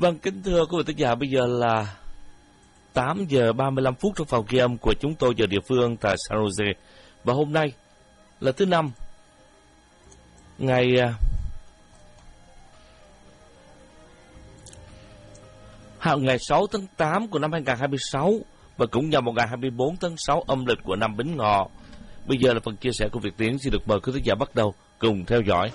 Vâng, kính thưa quý vị thính giả, bây giờ là 8 giờ 35 phút trong phòng ghi âm của chúng tôi giờ địa phương tại San Jose. Và hôm nay là thứ Năm, ngày 6 tháng 8 của năm 2026 và cũng nhằm vào ngày 24 tháng 6 âm lịch của năm Bính Ngọ. Bây giờ là phần chia sẻ của Việt Tiến, xin được mời quý thính giả bắt đầu cùng theo dõi.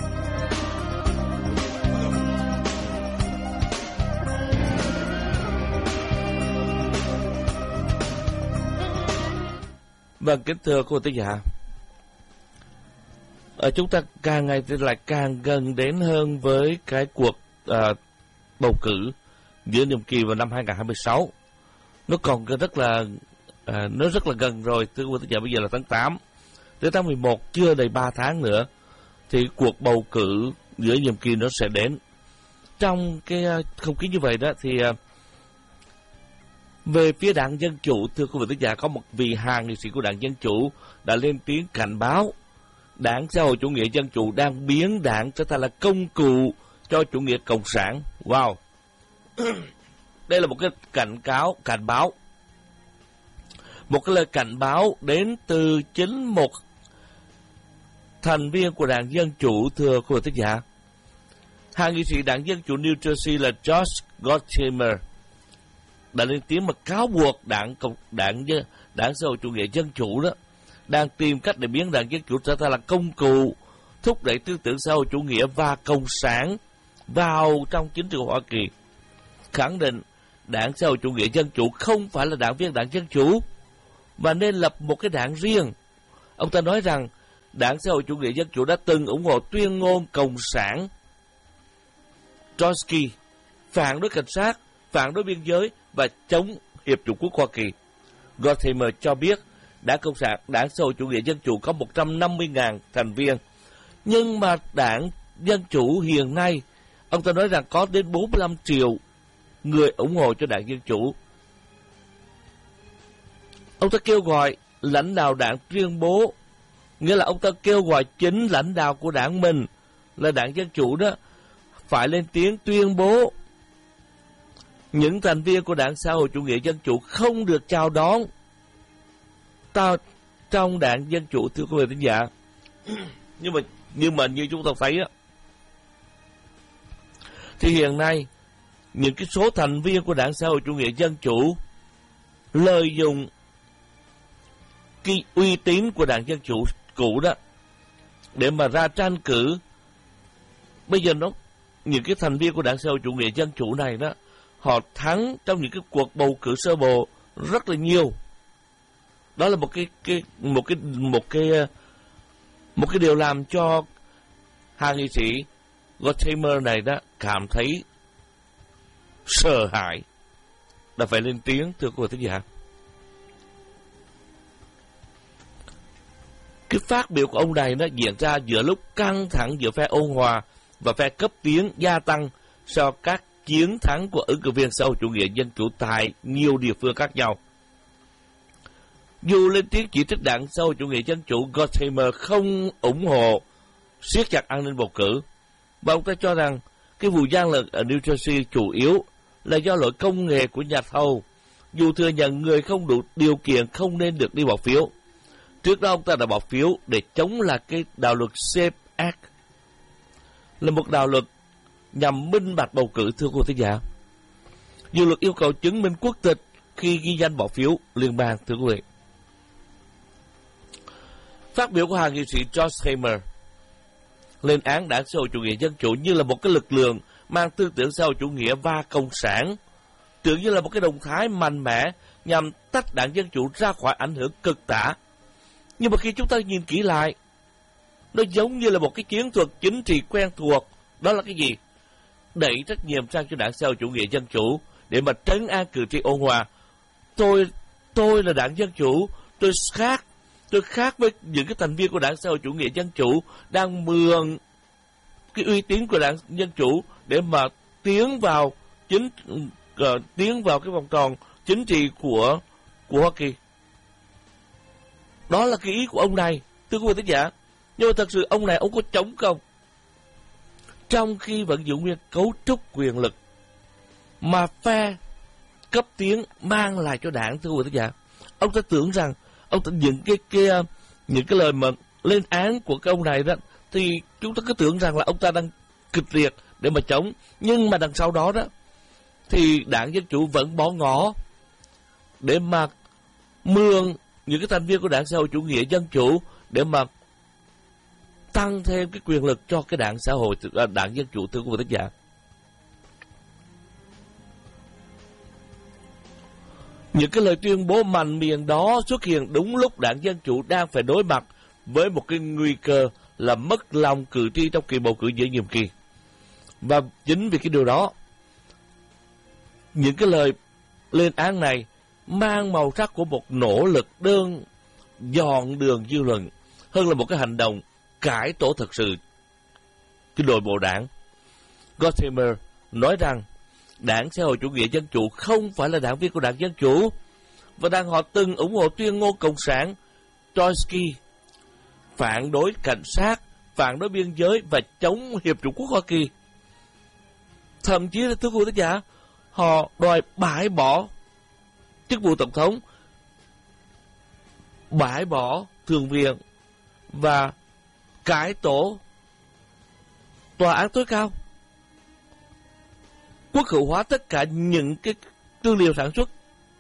Vâng, kính thưa quý vị thính giả, chúng ta càng ngày thì lại càng gần đến hơn với cái cuộc bầu cử giữa nhiệm kỳ vào năm 2026. Nó còn rất là gần rồi, thưa quý vị thính giả. Bây giờ là tháng 8, tới tháng 11 chưa đầy 3 tháng nữa thì cuộc bầu cử giữa nhiệm kỳ nó sẽ đến. Trong cái không khí như vậy đó thì về phía Đảng Dân Chủ, thưa quý vị thính giả, có một vị hạ nghị sĩ của Đảng Dân Chủ đã lên tiếng cảnh báo Đảng Xã hội Chủ nghĩa Dân Chủ đang biến đảng trở thành là công cụ cho chủ nghĩa cộng sản. Wow! Đây là một cái cảnh báo. Một cái lời cảnh báo đến từ chính một thành viên của Đảng Dân Chủ, thưa quý vị thính giả. Hạ nghị sĩ Đảng Dân Chủ New Jersey là Josh Gottheimer đã lên tiếng mà cáo buộc Đảng Xã hội Chủ nghĩa Dân Chủ đó đang tìm cách để biến Đảng Dân Chủ trở thành là công cụ thúc đẩy tư tưởng xã hội chủ nghĩa và cộng sản vào trong chính trường Hoa Kỳ. Khẳng định Đảng Xã hội Chủ nghĩa Dân Chủ không phải là đảng viên Đảng Dân Chủ và nên lập một cái đảng riêng. Ông ta nói rằng Đảng Xã hội Chủ nghĩa Dân Chủ đã từng ủng hộ tuyên ngôn cộng sản Trotsky, phản đối cảnh sát, phản đối biên giới và chống Hiệp chủng quốc Hoa Kỳ. Gottheimer cho biết Đảng Xã hội Chủ nghĩa Dân Chủ có 150.000 thành viên, nhưng mà Đảng Dân Chủ hiện nay, ông ta nói rằng có đến 45 triệu người ủng hộ cho Đảng Dân Chủ. Ông ta kêu gọi lãnh đạo đảng tuyên bố, nghĩa là ông ta kêu gọi chính lãnh đạo của đảng mình là Đảng Dân Chủ đó phải lên tiếng tuyên bố những thành viên của Đảng Xã hội Chủ nghĩa Dân Chủ không được chào đón trong Đảng Dân Chủ, thưa quý vị thính giả. Nhưng mà như chúng ta thấy á, thì hiện nay những cái số thành viên của Đảng Xã hội Chủ nghĩa Dân Chủ lợi dụng cái uy tín của Đảng Dân Chủ cũ đó để mà ra tranh cử. Bây giờ những cái thành viên của Đảng Xã hội Chủ nghĩa Dân Chủ này đó, họ thắng trong những cái cuộc bầu cử sơ bộ rất là nhiều. Đó là một cái điều làm cho hạ nghị sĩ Gottheimer này đó cảm thấy sợ hãi, đã phải lên tiếng, thưa quý vị thính giả. Cái phát biểu của ông này nó diễn ra giữa lúc căng thẳng giữa phe ôn hòa và phe cấp tiến gia tăng sau các chiến thắng của ứng cử viên xã hội chủ nghĩa dân chủ tại nhiều địa phương khác nhau. Dù lên tiếng chỉ trích Đảng Xã hội Chủ nghĩa Dân Chủ, Gottheimer không ủng hộ siết chặt an ninh bầu cử, và ông ta cho rằng cái vụ gian lận ở New Jersey chủ yếu là do lỗi công nghệ của nhà thầu, dù thừa nhận người không đủ điều kiện không nên được đi bỏ phiếu. Trước đó ông ta đã bỏ phiếu để chống lại cái đạo luật SAFE Act, là một đạo luật nhằm minh bạch bầu cử, thưa quý vị thính giả. Dự luật yêu cầu chứng minh quốc tịch khi ghi danh bỏ phiếu liên bang, thưa quý vị. Phát biểu của hạ nghị sĩ Gottheimer lên án Đảng Xã hội Chủ nghĩa Dân Chủ như là một cái lực lượng mang tư tưởng xã hội chủ nghĩa và cộng sản, tưởng như là một cái động thái mạnh mẽ nhằm tách Đảng Dân Chủ ra khỏi ảnh hưởng cực tả. Nhưng mà khi chúng ta nhìn kỹ lại, nó giống như là một cái chiến thuật chính trị quen thuộc. Đó là cái gì? Đẩy trách nhiệm sang cho Đảng Xã hội Chủ nghĩa Dân Chủ để mà trấn an cử tri ôn hòa. Tôi là Đảng Dân Chủ, tôi khác với những cái thành viên của Đảng Xã hội Chủ nghĩa Dân Chủ đang mượn cái uy tín của Đảng Dân Chủ để mà tiến vào cái vòng tròn chính trị của Hoa Kỳ. Đó là cái ý của ông này, thưa quý vị thính giả. Nhưng mà thật sự ông này, ông có chống không? Trong khi vẫn giữ nguyên cấu trúc quyền lực, mà phe cấp tiến mang lại cho đảng, thưa quý vị khán giả. Ông ta tưởng rằng ông ta những cái lời mà lên án của cái ông này đó, thì chúng ta cứ tưởng rằng là ông ta đang kịch liệt để mà chống, nhưng mà đằng sau đó đó thì đảng Dân Chủ vẫn bỏ ngỏ để mà mượn những cái thành viên của đảng xã hội chủ nghĩa dân chủ để mà tăng thêm cái quyền lực cho cái đảng đảng Dân Chủ, thưa quý vị khán giả. Những cái lời tuyên bố mạnh miệng đó xuất hiện đúng lúc đảng Dân Chủ đang phải đối mặt với một cái nguy cơ là mất lòng cử tri trong kỳ bầu cử giữa nhiệm kỳ. Và chính vì cái điều đó, những cái lời lên án này mang màu sắc của một nỗ lực dọn đường dư luận hơn là một cái hành động cải tổ thực sự cái nội bộ đảng. Gottheimer nói rằng đảng xã hội chủ nghĩa dân chủ không phải là đảng viên của đảng Dân Chủ, và họ từng ủng hộ tuyên ngôn cộng sản Trotsky, phản đối cảnh sát, phản đối biên giới và chống Hiệp Chủng Quốc Hoa Kỳ. Thậm chí là, thưa quý vị giả, họ đòi bãi bỏ chức vụ tổng thống, bãi bỏ thượng viện và cải tổ tòa án tối cao, quốc hữu hóa tất cả những cái tư liệu sản xuất.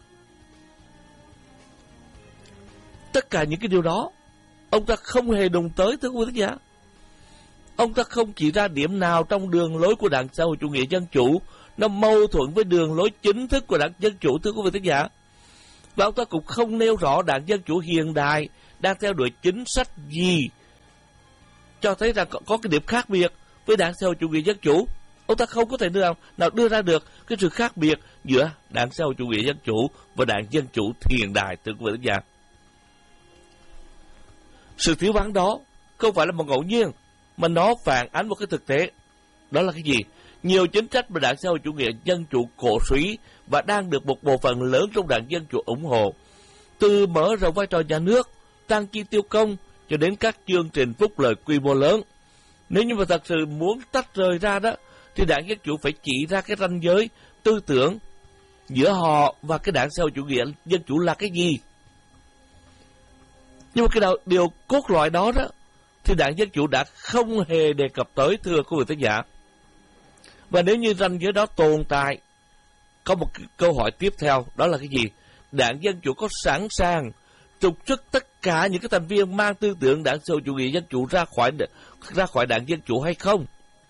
Tất cả những cái điều đó ông ta không hề đụng tới, thưa quý vị giả. Ông ta không chỉ ra điểm nào trong đường lối của đảng xã hội chủ nghĩa dân chủ nó mâu thuẫn với đường lối chính thức của đảng Dân Chủ, thưa quý vị giả. Và ông ta cũng không nêu rõ đảng Dân Chủ hiện đại đang theo đuổi chính sách gì cho thấy rằng có cái điểm khác biệt với đảng xã hội chủ nghĩa dân chủ. Ông ta không có thể nào đưa ra được cái sự khác biệt giữa đảng xã hội chủ nghĩa dân chủ và đảng Dân Chủ hiện đại, thưa quý vị giả. Sự thiếu vắng đó không phải là một ngẫu nhiên, mà nó phản ánh một cái thực tế. Đó là cái gì? Nhiều chính sách mà đảng xã hội chủ nghĩa dân chủ cổ suý và đang được một bộ phận lớn trong đảng Dân Chủ ủng hộ, từ mở rộng vai trò nhà nước, tăng chi tiêu công cho đến các chương trình phúc lợi quy mô lớn. Nếu như mà thật sự muốn tách rời ra đó, thì đảng Dân Chủ phải chỉ ra cái ranh giới tư tưởng giữa họ và cái đảng xã hội chủ nghĩa dân chủ là cái gì. Nhưng mà cái điều cốt lõi đó đó thì đảng Dân Chủ đã không hề đề cập tới, thưa quý vị khán giả. Và nếu như ranh giới đó tồn tại, có một câu hỏi tiếp theo, đó là cái gì? Đảng Dân Chủ có sẵn sàng trục xuất tất cả những cái thành viên mang tư tưởng đảng xã hội chủ nghĩa dân chủ ra khỏi đảng Dân Chủ hay không?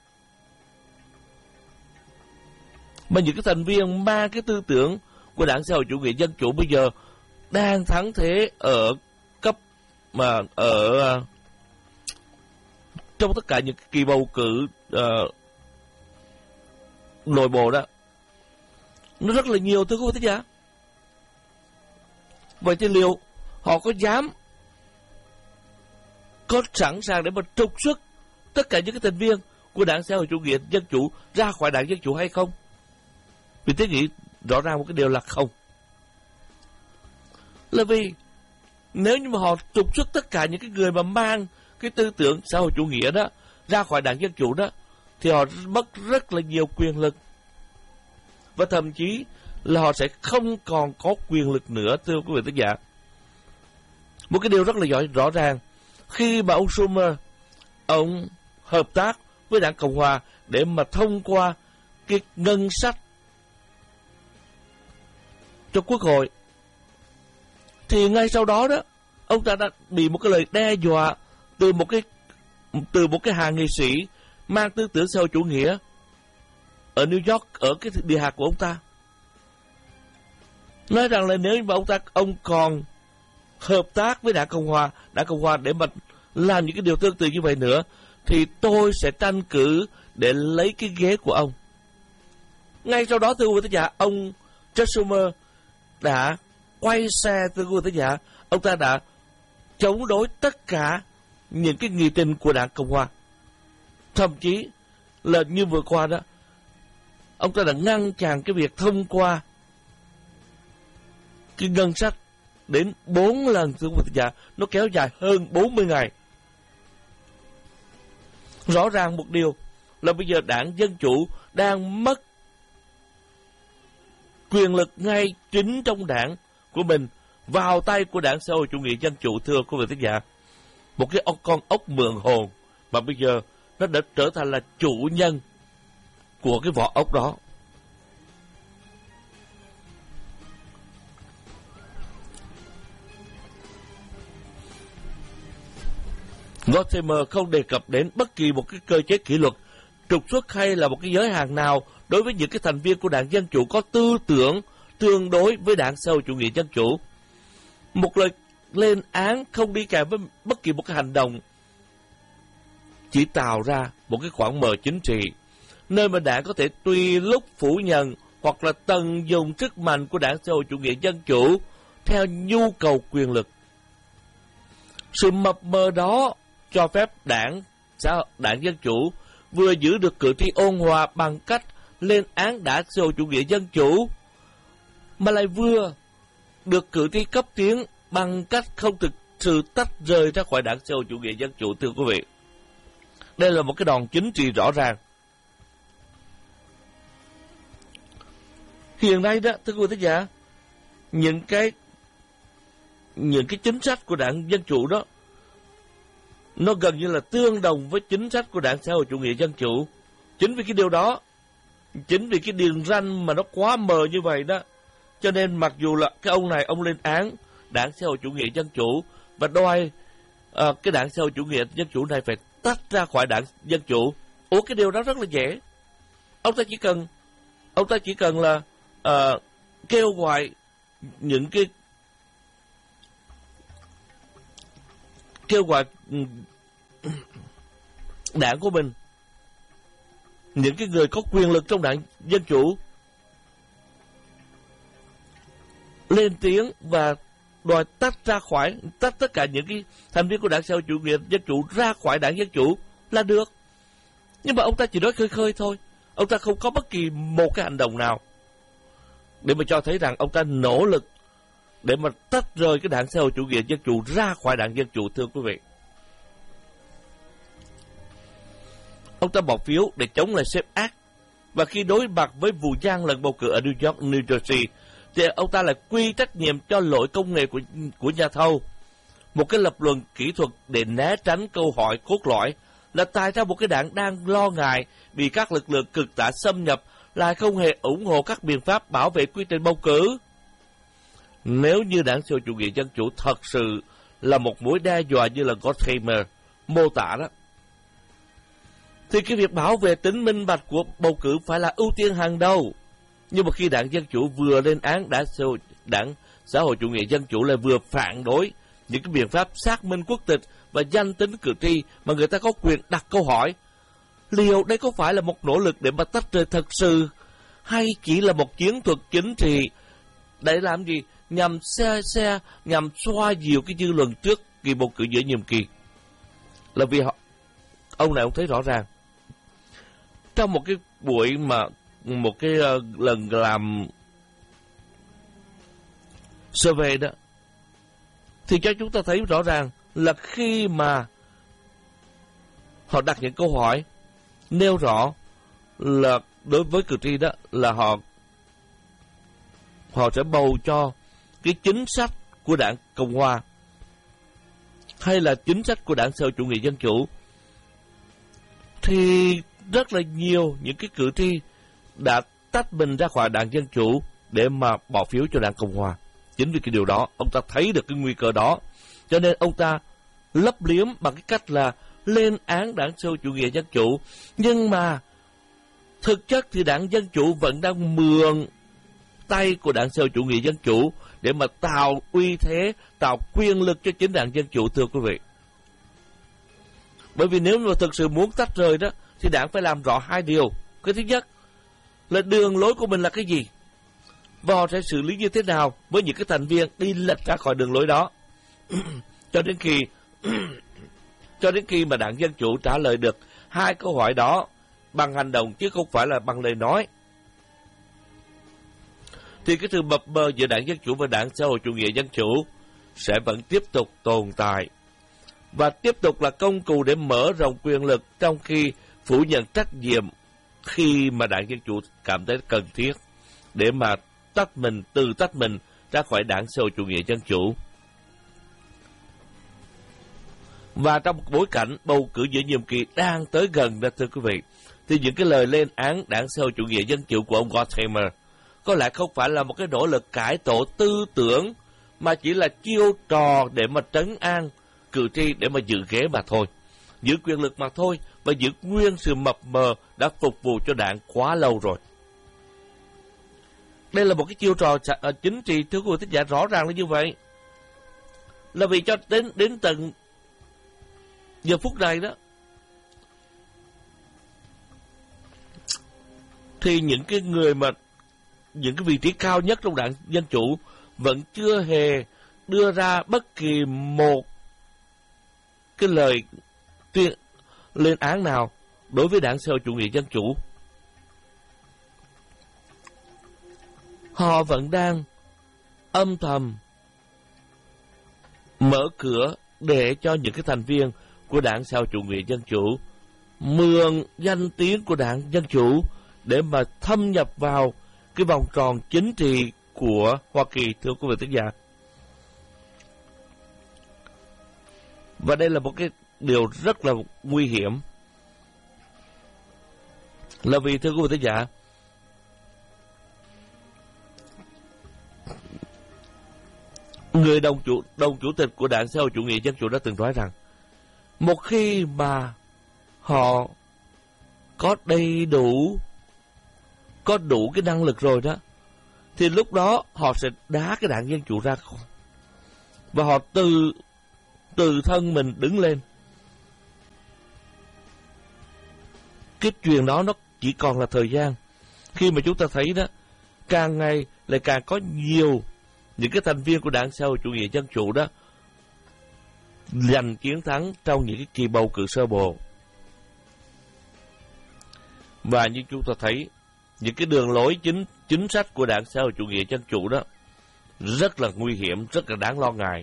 Mà những cái thành viên mang cái tư tưởng của đảng xã hội chủ nghĩa dân chủ bây giờ đang thắng thế ở cấp mà trong tất cả những kỳ bầu cử nội bộ đó, nó rất là nhiều, thưa quý vị khán giả. Vậy thì liệu họ có sẵn sàng để mà trục xuất tất cả những cái thành viên của đảng xã hội chủ nghĩa dân chủ ra khỏi đảng Dân Chủ hay không? Vì thế nghĩ rõ ràng một cái điều là không. Là vì nếu như mà họ trục xuất tất cả những cái người mà mang cái tư tưởng xã hội chủ nghĩa đó ra khỏi đảng Dân Chủ đó, thì họ mất rất là nhiều quyền lực. Và thậm chí là họ sẽ không còn có quyền lực nữa, thưa quý vị khán giả. Một cái điều rất là rõ ràng, khi mà ông Schumer, ông hợp tác với đảng Cộng Hòa để mà thông qua cái ngân sách cho Quốc hội, thì ngay sau đó đó, ông ta đã bị một cái lời đe dọa từ một cái hàng nghị sĩ mang tư tưởng xã hội chủ nghĩa ở New York, ở cái địa hạt của ông ta, nói rằng là nếu mà ông còn hợp tác với đảng Cộng Hòa để mà làm những cái điều tương tự như vậy nữa, thì tôi sẽ tranh cử để lấy cái ghế của ông. Ngay sau đó, thưa quý vị khán giả, ông Chuck Schumer đã quay xe, thưa quý vị khán giả, ông ta đã chống đối tất cả những cái nghị trình của đảng Cộng Hòa. Thậm chí là như vừa qua đó, ông ta đã ngăn chặn cái việc thông qua cái ngân sách đến 4 lần, thưa quý vị khán giả, nó kéo dài hơn 40 ngày. Rõ ràng một điều là bây giờ đảng Dân Chủ đang mất quyền lực ngay chính trong đảng của mình vào tay của đảng xã hội chủ nghĩa dân chủ, thưa quý vị thính giả. Một cái con ốc mượn hồn mà bây giờ nó đã trở thành là chủ nhân của cái vỏ ốc đó. Gottheimer không đề cập đến bất kỳ một cái cơ chế kỷ luật, trục xuất hay là một cái giới hạn nào đối với những cái thành viên của đảng Dân Chủ có tư tưởng tương đối với đảng xã hội chủ nghĩa dân chủ. Một lời lên án không đi kèm với bất kỳ một cái hành động chỉ tạo ra một cái khoảng mờ chính trị, nơi mà đảng có thể tùy lúc phủ nhận hoặc là tận dụng sức mạnh của đảng xã hội chủ nghĩa dân chủ theo nhu cầu quyền lực. Sự mập mờ đó cho phép đảng Dân Chủ vừa giữ được cử tri ôn hòa bằng cách lên án đảng xã hội chủ nghĩa dân chủ, mà lại vừa được cử tri cấp tiến bằng cách không thực sự tách rời ra khỏi đảng xã hội chủ nghĩa dân chủ, thưa quý vị. Đây là một cái đòn chính trị rõ ràng. Hiện nay đó, thưa quý vị thính giả, những cái chính sách của đảng Dân Chủ đó nó gần như là tương đồng với chính sách của đảng xã hội chủ nghĩa dân chủ. Chính vì cái điều đó, chính vì cái đường ranh mà nó quá mờ như vậy đó, cho nên mặc dù là cái ông này ông lên án đảng xã hội chủ nghĩa dân chủ và đòi cái đảng xã hội chủ nghĩa dân chủ này phải tách ra khỏi đảng Dân Chủ. Cái điều đó rất là dễ. Ông ta chỉ cần là kêu gọi những cái đảng của mình, những cái người có quyền lực trong đảng Dân Chủ lên tiếng và đòi tách tất cả những cái thành viên của đảng xã hội chủ nghĩa dân chủ ra khỏi đảng Dân Chủ là được. Nhưng mà ông ta chỉ nói khơi khơi thôi, ông ta không có bất kỳ một cái hành động nào để mà cho thấy rằng ông ta nỗ lực để mà tách rời cái đảng xã hội chủ nghĩa dân chủ ra khỏi đảng Dân Chủ, thưa quý vị. Ông ta bỏ phiếu để chống lại Sep Act, và khi đối mặt với vụ gian lận bầu cử ở New York, New Jersey, thì ông ta lại quy trách nhiệm cho lỗi công nghệ của nhà thầu. Một cái lập luận kỹ thuật để né tránh câu hỏi cốt lõi là tại sao một cái đảng đang lo ngại bị các lực lượng cực tả xâm nhập lại không hề ủng hộ các biện pháp bảo vệ quy trình bầu cử. Nếu như đảng xã hội chủ nghĩa dân chủ thật sự là một mối đe dọa như là Gottheimer mô tả đó, thì cái việc bảo vệ tính minh bạch của bầu cử phải là ưu tiên hàng đầu. Nhưng mà khi đảng Dân Chủ vừa lên án đảng xã hội chủ nghĩa dân chủ lại vừa phản đối những cái biện pháp xác minh quốc tịch và danh tính cử tri mà người ta có quyền đặt câu hỏi, liệu đây có phải là một nỗ lực để mà tách rời thật sự, hay chỉ là một chiến thuật chính trị để làm gì? Nhằm xoa dịu cái dư luận trước kỳ bầu cử giữa nhiệm kỳ. Là vì ông này ông thấy rõ ràng trong một cái buổi mà một cái lần làm survey đó, thì cho chúng ta thấy rõ ràng là khi mà họ đặt những câu hỏi nêu rõ là đối với cử tri đó là họ sẽ bầu cho cái chính sách của đảng Cộng Hòa hay là chính sách của đảng xã hội chủ nghĩa dân chủ, thì rất là nhiều những cái cử tri đã tách mình ra khỏi đảng Dân Chủ để mà bỏ phiếu cho đảng Cộng Hòa. Chính vì cái điều đó, ông ta thấy được cái nguy cơ đó, cho nên ông ta lấp liếm bằng cái cách là lên án đảng xã hội chủ nghĩa dân chủ. Nhưng mà thực chất thì đảng Dân Chủ vẫn đang mượn tay của đảng xã hội chủ nghĩa dân chủ để mà tạo uy thế, tạo quyền lực cho chính đảng Dân Chủ, thưa quý vị. Bởi vì nếu mà thực sự muốn tách rời đó thì đảng phải làm rõ hai điều. Cái thứ nhất là đường lối của mình là cái gì, và họ sẽ xử lý như thế nào với những cái thành viên đi lệch ra khỏi đường lối đó. cho đến khi mà đảng Dân Chủ trả lời được hai câu hỏi đó bằng hành động chứ không phải là bằng lời nói, thì cái sự mập mờ giữa đảng Dân Chủ và đảng xã hội chủ nghĩa dân chủ sẽ vẫn tiếp tục tồn tại và tiếp tục là công cụ để mở rộng quyền lực, trong khi phủ nhận trách nhiệm khi mà đảng Dân Chủ cảm thấy cần thiết để mà tự tách mình ra khỏi đảng xã hội chủ nghĩa dân chủ. Và trong một bối cảnh bầu cử giữa nhiệm kỳ đang tới gần đó, thưa quý vị, thì những cái lời lên án đảng xã hội chủ nghĩa dân chủ của ông Gottheimer có lẽ không phải là một cái nỗ lực cải tổ tư tưởng, mà chỉ là chiêu trò để mà trấn an cử tri, để mà giữ ghế mà thôi, giữ quyền lực mà thôi, và giữ nguyên sự mập mờ đã phục vụ cho đảng quá lâu rồi. Đây là một cái chiêu trò chính trị, thưa quý vị thính giả, rõ ràng là như vậy. Là vì cho đến tận giờ phút này đó, thì những cái người mà những cái vị trí cao nhất trong đảng Dân Chủ vẫn chưa hề đưa ra bất kỳ một cái lời tuyên lên án nào đối với đảng xã hội chủ nghĩa dân chủ. Họ vẫn đang âm thầm mở cửa để cho những cái thành viên của đảng xã hội chủ nghĩa dân chủ mượn danh tiếng của đảng Dân Chủ để mà thâm nhập vào cái vòng tròn chính trị của Hoa Kỳ, thưa quý vị thính giả. Và đây là một cái điều rất là nguy hiểm. Là vì, thưa quý vị thính giả, người đồng chủ tịch của đảng xã hội chủ nghĩa dân chủ đã từng nói rằng, một khi mà họ có đủ cái năng lực rồi đó, thì lúc đó họ sẽ đá cái đảng Dân Chủ ra khỏi, và họ từ thân mình đứng lên. Cái chuyện đó nó chỉ còn là thời gian, khi mà chúng ta thấy đó, càng ngày lại càng có nhiều những cái thành viên của đảng xã hội chủ nghĩa dân chủ đó giành chiến thắng trong những cái kỳ bầu cử sơ bộ. Và như chúng ta thấy, những cái đường lối chính sách của đảng xã hội chủ nghĩa dân chủ đó rất là nguy hiểm, rất là đáng lo ngại.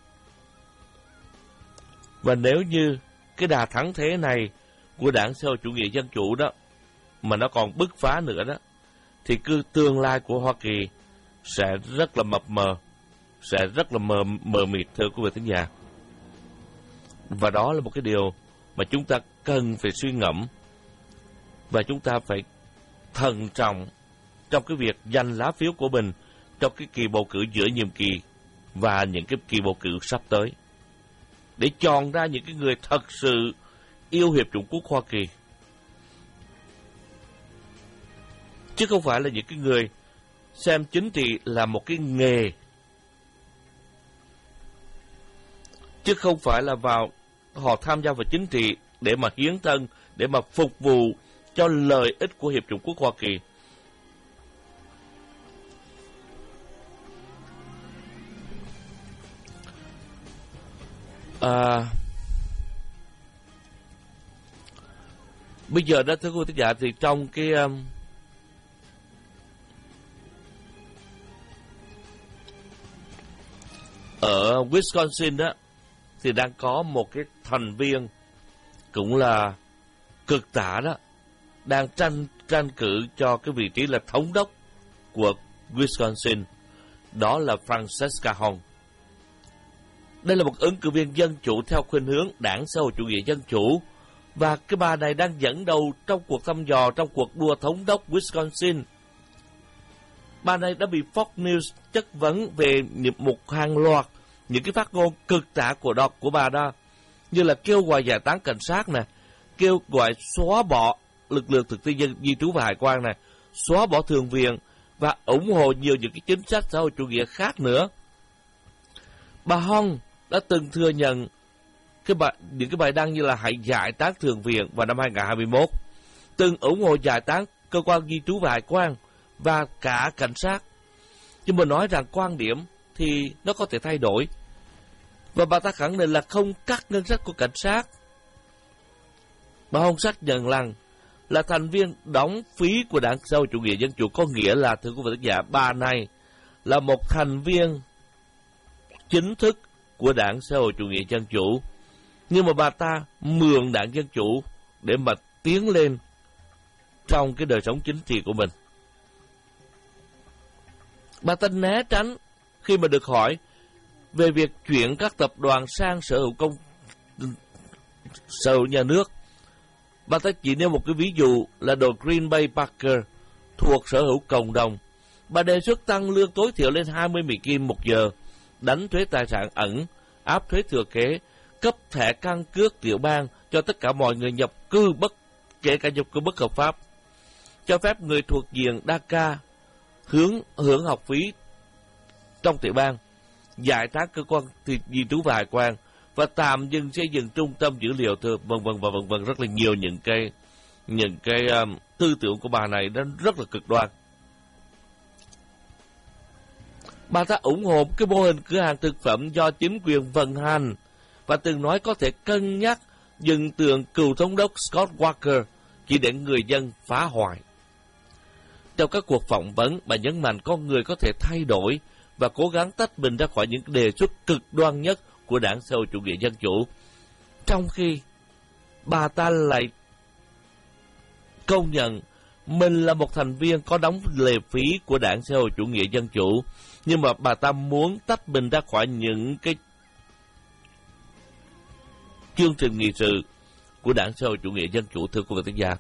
Và nếu như cái đà thắng thế này của đảng xã hội chủ nghĩa dân chủ đó mà nó còn bứt phá nữa đó, thì tương lai của Hoa Kỳ sẽ rất là mập mờ, sẽ rất là mờ mịt, thưa quý vị thính giả. Và đó là một cái điều mà chúng ta cần phải suy ngẫm, và chúng ta phải thận trọng trong cái việc giành lá phiếu của mình trong cái kỳ bầu cử giữa nhiệm kỳ và những cái kỳ bầu cử sắp tới, để chọn ra những cái người thật sự yêu Hiệp chủng quốc Hoa Kỳ, chứ không phải là những cái người xem chính trị là một cái nghề, chứ không phải là họ tham gia vào chính trị để mà hiến thân, để mà phục vụ cho lợi ích của Hiệp chủng quốc Hoa Kỳ. Bây giờ đó, thưa quý vị thính giả, thì trong cái ở Wisconsin đó, thì đang có một cái thành viên cũng là cực tả đó, đang tranh cử cho cái vị trí là thống đốc của Wisconsin, đó là Francesca Hong. Đây là một ứng cử viên dân chủ theo khuynh hướng đảng xã hội chủ nghĩa dân chủ, và cái bà này đang dẫn đầu trong cuộc thăm dò, trong cuộc đua thống đốc Wisconsin. Bà này đã bị Fox News chất vấn về một hàng loạt những cái phát ngôn cực tả của bà đó, như là kêu gọi giải tán cảnh sát nè, kêu gọi xóa bỏ lực lượng thực thi di trú và hải quan nè, xóa bỏ thường viện, và ủng hộ nhiều những cái chính sách xã hội chủ nghĩa khác nữa. Bà Hong đã từng thừa nhận những cái bài đăng như là hãy giải tán thường viện vào năm 2021, từng ủng hộ giải tán cơ quan di trú và hải quan và cả cảnh sát. Nhưng mà nói rằng quan điểm thì nó có thể thay đổi, và bà ta khẳng định là không cắt ngân sách của cảnh sát. Bà Hong xác nhận rằng là thành viên đóng phí của đảng xã hội chủ nghĩa dân chủ, có nghĩa là, thưa quý vị khán giả, bà này là một thành viên chính thức của đảng xã hội chủ nghĩa dân chủ, nhưng mà bà ta mượn đảng Dân Chủ để mà tiến lên trong cái đời sống chính trị của mình. Bà ta né tránh khi mà được hỏi về việc chuyển các tập đoàn sang sở hữu nhà nước. Bà ta chỉ nêu một cái ví dụ là đồn Green Bay Packers thuộc sở hữu cộng đồng. Bà đề xuất tăng lương tối thiểu lên 20 Mỹ Kim một giờ, đánh thuế tài sản ẩn, áp thuế thừa kế, cấp thẻ căn cước tiểu bang cho tất cả mọi người nhập cư kể cả nhập cư bất hợp pháp, cho phép người thuộc diện DACA hưởng học phí trong tiểu bang, giải tán cơ quan di trú và hải quan, và tạm dừng xây dựng trung tâm dữ liệu vân vân, rất là nhiều những cái tư tưởng của bà này nó rất là cực đoan. Bà ta ủng hộ cái mô hình cửa hàng thực phẩm do chính quyền vận hành và từng nói có thể cân nhắc dừng tượng cựu thống đốc Scott Walker chỉ để người dân phá hoại. Trong các cuộc phỏng vấn, bà nhấn mạnh con người có thể thay đổi và cố gắng tách mình ra khỏi những đề xuất cực đoan nhất của đảng xã hội chủ nghĩa dân chủ. Trong khi bà ta lại công nhận mình là một thành viên có đóng lệ phí của đảng xã hội chủ nghĩa dân chủ, nhưng mà bà ta muốn tách mình ra khỏi những cái chương trình nghị sự của đảng xã hội chủ nghĩa dân chủ, thưa quý vị thính giả.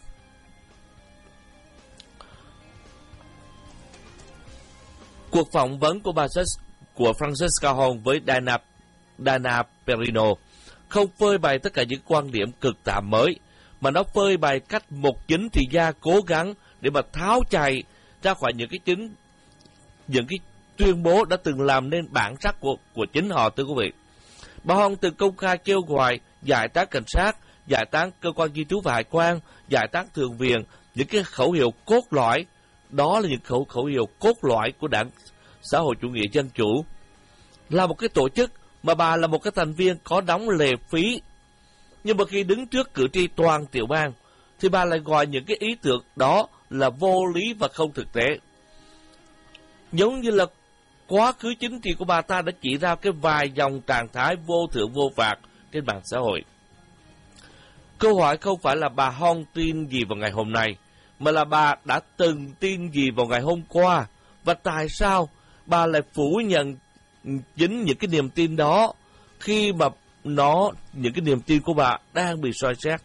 Cuộc phỏng vấn của Francesca Hong với Dana Perino không phơi bày tất cả những quan điểm cực tả mới, mà nó phơi bày cách một chính trị gia cố gắng để mà tháo chạy ra khỏi những cái tuyên bố đã từng làm nên bản sắc của chính họ, thưa quý vị. Bà Hong từng công khai kêu gọi giải tán cảnh sát, giải tán cơ quan di trú và hải quan, giải tán thượng viện, những cái khẩu hiệu cốt lõi. Đó là những khẩu hiệu cốt lõi của đảng xã hội chủ nghĩa dân chủ. Là một cái tổ chức mà bà là một cái thành viên có đóng lệ phí, nhưng mà khi đứng trước cử tri toàn tiểu bang thì bà lại gọi những cái ý tưởng đó là vô lý và không thực tế. Giống như là quá khứ chính trị của bà ta đã chỉ ra cái vài dòng trạng thái vô thưởng vô phạt trên mạng xã hội. Câu hỏi không phải là bà Hong tin gì vào ngày hôm nay, mà là bà đã từng tin gì vào ngày hôm qua, và tại sao bà lại phủ nhận chính những cái niềm tin đó khi mà những cái niềm tin của bà đang bị soi xét.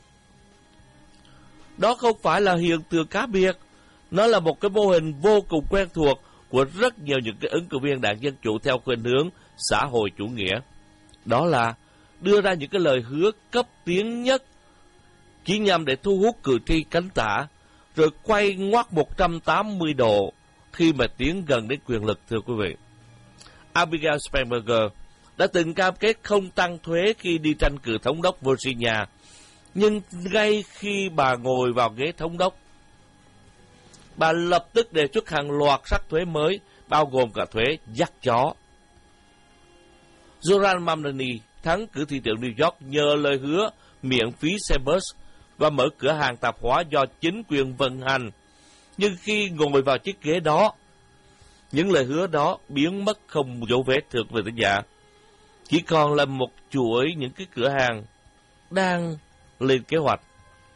Đó không phải là hiện tượng cá biệt, nó là một cái mô hình vô cùng quen thuộc của rất nhiều những cái ứng cử viên đảng Dân Chủ theo khuynh hướng xã hội chủ nghĩa. Đó là đưa ra những cái lời hứa cấp tiến nhất chỉ nhằm để thu hút cử tri cánh tả, rồi quay ngoắt 180 độ khi mà tiến gần đến quyền lực, thưa quý vị. Abigail Spanberger đã từng cam kết không tăng thuế khi đi tranh cử thống đốc Virginia, nhưng ngay khi bà ngồi vào ghế thống đốc, bà lập tức đề xuất hàng loạt sắc thuế mới, bao gồm cả thuế dắt chó. Zoran Mamdani thắng cử thị trưởng New York nhờ lời hứa miễn phí xe bus và mở cửa hàng tạp hóa do chính quyền vận hành. Nhưng khi ngồi vào chiếc ghế đó, những lời hứa đó biến mất không dấu vết, thưa quý vị thính giả. Chỉ còn là một chuỗi những cái cửa hàng đang lên kế hoạch.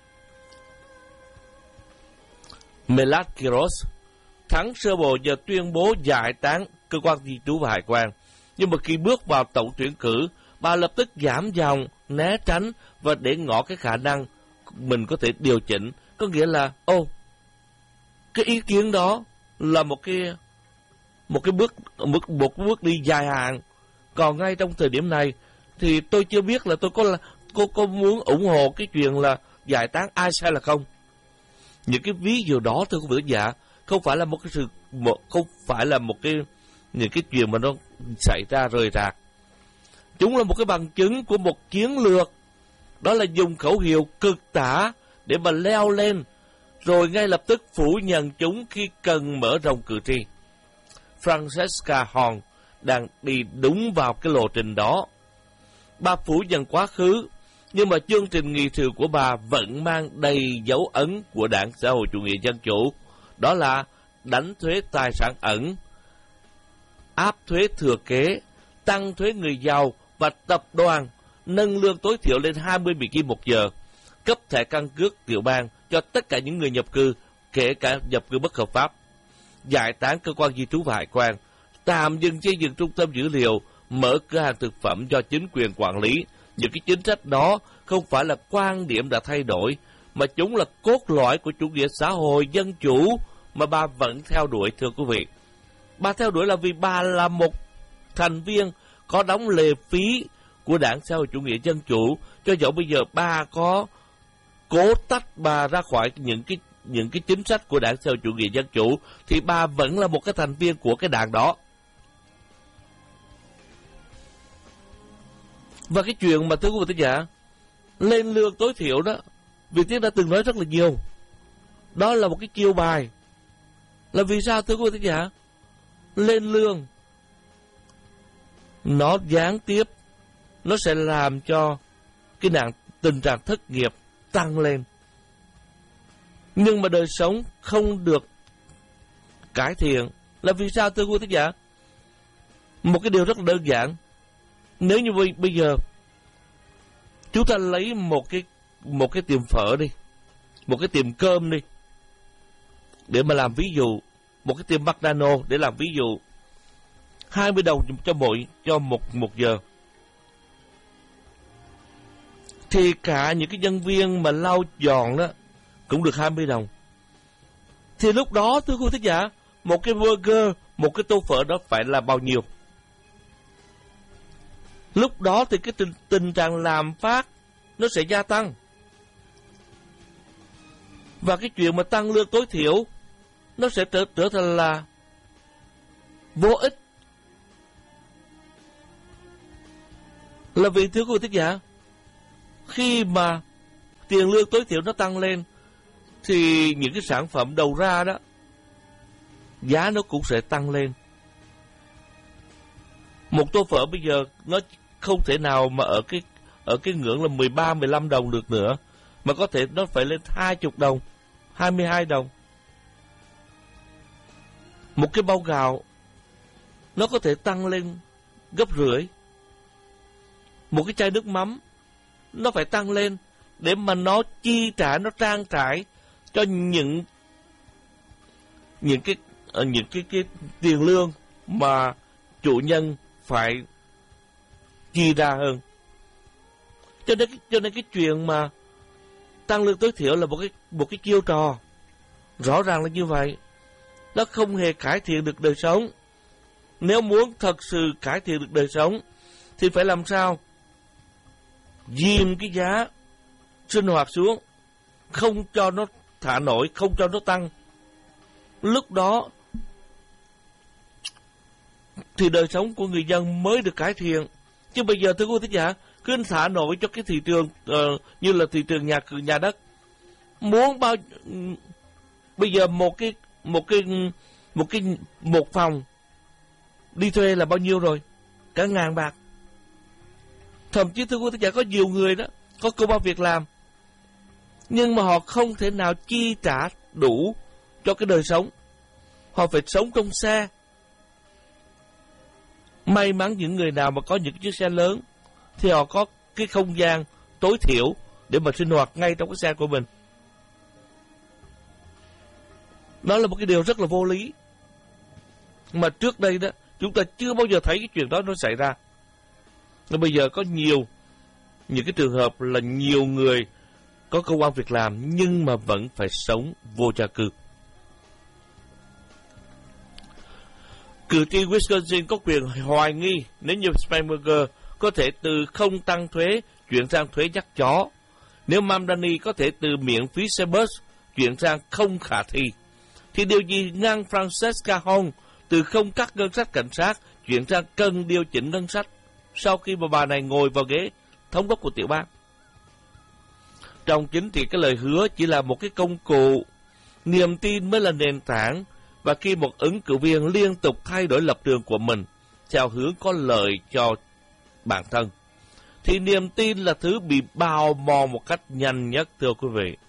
Melad Kiros thắng sơ bộ nhờ tuyên bố giải tán cơ quan di trú và hải quan. Nhưng mà khi bước vào tổng tuyển cử, bà lập tức giảm dòng, né tránh và để ngỏ cái khả năng mình có thể điều chỉnh. Có nghĩa là, cái ý kiến đó là một cái bước đi dài hạn. Còn ngay trong thời điểm này thì tôi chưa biết là tôi có muốn ủng hộ cái chuyện là giải tán ai sai là không. Những cái ví dụ đó, thưa quý vị giả, không phải là những cái chuyện mà nó xảy ra rời rạc. Chúng là một cái bằng chứng của một chiến lược, đó là dùng khẩu hiệu cực tả để mà leo lên, rồi ngay lập tức phủ nhận chúng khi cần mở rộng cử tri. Francesca Hong đang đi đúng vào cái lộ trình đó. Bà phủ nhận quá khứ, nhưng mà chương trình nghị sự của bà vẫn mang đầy dấu ấn của đảng xã hội chủ nghĩa dân chủ. Đó là đánh thuế tài sản ẩn, áp thuế thừa kế, tăng thuế người giàu và tập đoàn, nâng lương tối thiểu lên 20 Mỹ Kim một giờ, cấp thẻ căn cước tiểu bang cho tất cả những người nhập cư, kể cả nhập cư bất hợp pháp, giải tán cơ quan di trú và hải quan, tạm dừng xây dựng trung tâm dữ liệu, mở cửa hàng thực phẩm do chính quyền quản lý. Những cái chính sách đó không phải là quan điểm đã thay đổi, mà chúng là cốt lõi của chủ nghĩa xã hội dân chủ mà bà vẫn theo đuổi, thưa quý vị. Bà theo đuổi là vì bà là một thành viên có đóng lệ phí của Đảng Xã hội Chủ nghĩa Dân Chủ, cho dẫu bây giờ bà có cố tách bà ra khỏi những cái chính sách của Đảng Xã hội Chủ nghĩa Dân Chủ, thì bà vẫn là một cái thành viên của cái đảng đó. Và cái chuyện mà thưa quý vị thính giả, lên lương tối thiểu đó, Việt Tiến đã từng nói rất là nhiều. Đó là một cái chiêu bài. Là vì sao thưa quý vị thính giả? Lên lương nó gián tiếp, nó sẽ làm cho cái tình trạng thất nghiệp tăng lên. Nhưng mà đời sống không được cải thiện. Là vì sao thưa quý vị thính giả? Một cái điều rất là đơn giản. Nếu như bây giờ chúng ta lấy một cái tiệm phở đi, một cái tiệm cơm đi, để mà làm ví dụ, một cái tiệm McDonald's để làm ví dụ, 20 đồng cho một giờ, thì cả những cái nhân viên mà lau dọn đó cũng được 20 đồng. Thì lúc đó thưa quý khán giả, một cái burger, một cái tô phở đó phải là bao nhiêu? Lúc đó thì cái tình trạng lạm phát nó sẽ gia tăng. Và cái chuyện mà tăng lương tối thiểu nó sẽ trở thành là vô ích. Là vì thưa quý vị thính giả, khi mà tiền lương tối thiểu nó tăng lên thì những cái sản phẩm đầu ra đó giá nó cũng sẽ tăng lên. Một tô phở bây giờ nó không thể nào mà ở cái ngưỡng là 13-15 đồng được nữa, mà có thể nó phải lên 20 đồng, 22 đồng. Một cái bao gạo nó có thể tăng lên gấp rưỡi. Một cái chai nước mắm nó phải tăng lên để mà nó chi trả, nó trang trải cho những cái tiền lương mà chủ nhân phải chi ra hơn. Cho nên cái chuyện mà tăng lương tối thiểu là một cái chiêu trò rõ ràng là như vậy. Nó không hề cải thiện được đời sống. Nếu muốn thật sự cải thiện được đời sống thì phải làm sao? Dìm cái giá sinh hoạt xuống, không cho nó thả nổi, không cho nó tăng. Lúc đó thì đời sống của người dân mới được cải thiện. Chứ bây giờ thưa quý vị thính giả, cứ thả nổi cho cái thị trường như là thị trường nhà đất. Muốn bây giờ một phòng đi thuê là bao nhiêu rồi? Cả 1.000 bạc. Thậm chí thưa quý vị thính giả, có nhiều người đó có công ăn việc làm, nhưng mà họ không thể nào chi trả đủ cho cái đời sống. Họ phải sống trong xe. May mắn những người nào mà có những chiếc xe lớn thì họ có cái không gian tối thiểu để mà sinh hoạt ngay trong cái xe của mình. Đó là một cái điều rất là vô lý, mà trước đây đó chúng ta chưa bao giờ thấy cái chuyện đó nó xảy ra. Và bây giờ có những cái trường hợp là nhiều người có công ăn việc làm nhưng mà vẫn phải sống vô gia cư. Cử tri Wisconsin có quyền hoài nghi nếu như Spanberger có thể từ không tăng thuế chuyển sang thuế dắt chó, nếu Mamdani có thể từ miễn phí xe bus chuyển sang không khả thi, thì điều gì ngăn Francesca Hong từ không cắt ngân sách cảnh sát chuyển sang cần điều chỉnh ngân sách sau khi bà này ngồi vào ghế thống đốc của tiểu bang? Trong chính trị, cái lời hứa chỉ là một cái công cụ, niềm tin mới là nền tảng. Và khi một ứng cử viên liên tục thay đổi lập trường của mình theo hướng có lợi cho bản thân, thì niềm tin là thứ bị bào mòn một cách nhanh nhất, thưa quý vị.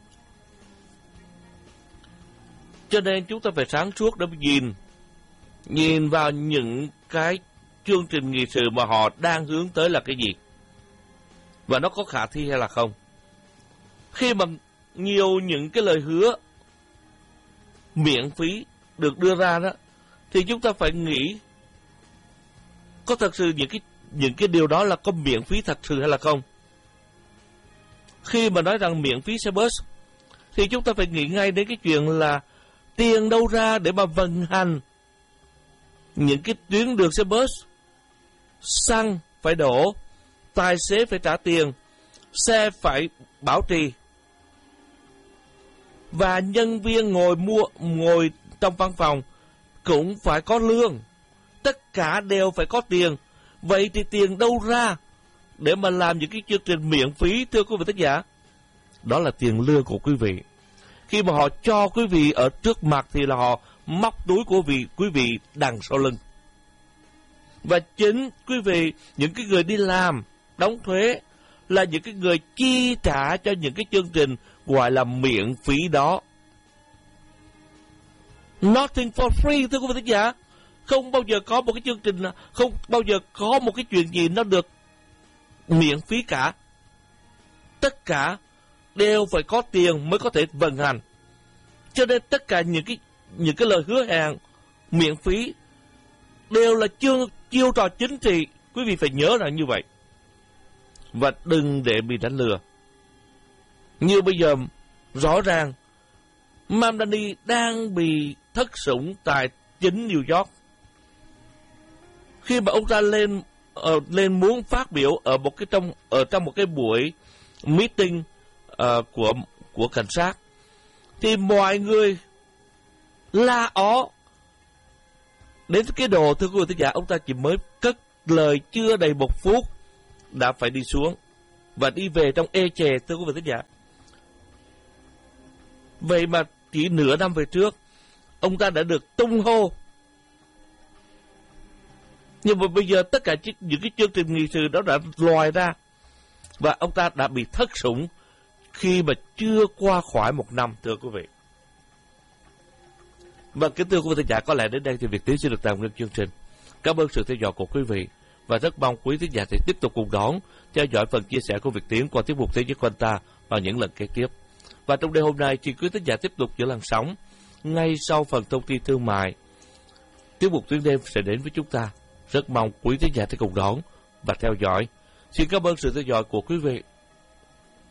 Cho nên chúng ta phải sáng suốt để nhìn vào những cái chương trình nghị sự mà họ đang hướng tới là cái gì, và nó có khả thi hay là không. Khi mà nhiều những cái lời hứa miễn phí được đưa ra đó, thì chúng ta phải nghĩ có thật sự những cái điều đó là có miễn phí thật sự hay là không? Khi mà nói rằng miễn phí xe bus thì chúng ta phải nghĩ ngay đến cái chuyện là tiền đâu ra để mà vận hành những cái tuyến đường xe bus. Xăng phải đổ, tài xế phải trả tiền, xe phải bảo trì, và nhân viên ngồi trong văn phòng cũng phải có lương. Tất cả đều phải có tiền. Vậy thì tiền đâu ra để mà làm những cái chương trình miễn phí, thưa quý vị thính giả? Đó là tiền lương của quý vị. Khi mà họ cho quý vị ở trước mặt thì là họ móc túi của quý vị đằng sau lưng. Và chính quý vị, những cái người đi làm, đóng thuế, là những cái người chi trả cho những cái chương trình gọi là miễn phí đó. Nothing for free, thưa quý vị thính giả. Không bao giờ có một cái chương trình, không bao giờ có một cái chuyện gì nó được miễn phí cả. Tất cả đều phải có tiền mới có thể vận hành. Cho nên tất cả những cái lời hứa hẹn miễn phí đều là chiêu trò chính trị. Quý vị phải nhớ rằng như vậy. Và đừng để bị đánh lừa. Như bây giờ, rõ ràng Mamdani đang bị thất sủng tại chính New York. Khi mà ông ta lên muốn phát biểu trong một cái buổi meeting của cảnh sát, thì mọi người la ó đến cái đồ, thưa quý vị thính giả, ông ta chỉ mới cất lời chưa đầy 1 phút đã phải đi xuống và đi về trong ê chề, thưa quý vị thính giả. Vậy mà chỉ nửa năm về trước, ông ta đã được tung hô. Nhưng mà bây giờ tất cả những cái chương trình nghị sự đó đã lòi ra, và ông ta đã bị thất sủng khi mà chưa qua khỏi 1 năm, thưa quý vị. Và kính thưa quý vị thính giả, có lẽ đến đây thì Việt Tiến sẽ được tạm ngưng chương trình. Cảm ơn sự theo dõi của quý vị, và rất mong quý thính giả sẽ tiếp tục cùng đón theo dõi phần chia sẻ của Việt Tiến qua tiết mục Thế giới quanh ta vào những lần kế tiếp. Và trong đêm hôm nay, xin quý thính giả tiếp tục giữ làn sóng. Ngay sau phần thông tin thương mại, tiết mục Tuyến đêm sẽ đến với chúng ta. Rất mong quý thính giả sẽ cùng đón và theo dõi. Xin cảm ơn sự theo dõi của quý vị.